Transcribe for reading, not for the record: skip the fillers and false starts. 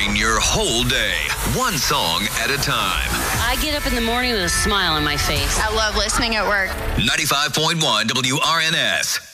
brighten your whole day, one song at a time. I get up in the morning with a smile on my face. I love listening at work. 95.1 WRNS.